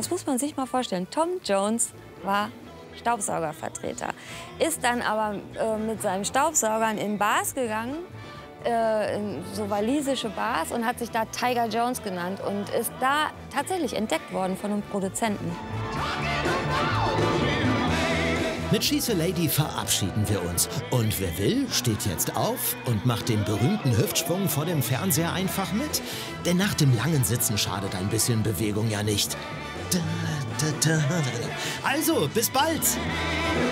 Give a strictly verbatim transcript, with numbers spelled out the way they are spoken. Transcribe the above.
Das muss man sich mal vorstellen. Tom Jones war Staubsaugervertreter, ist dann aber äh, mit seinen Staubsaugern in Bars gegangen, äh, in so walisische Bars, und hat sich da Tiger Jones genannt und ist da tatsächlich entdeckt worden von einem Produzenten. Mit She's a Lady verabschieden wir uns. Und wer will, steht jetzt auf und macht den berühmten Hüftschwung vor dem Fernseher einfach mit. Denn nach dem langen Sitzen schadet ein bisschen Bewegung ja nicht. Also, bis bald!